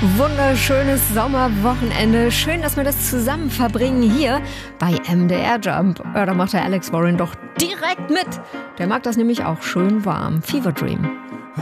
Wunderschönes Sommerwochenende. Schön, dass wir das zusammen verbringen hier bei MDR Jump. Ja, da macht der Alex Warren doch direkt mit. Der mag das nämlich auch schön warm. Fever Dream.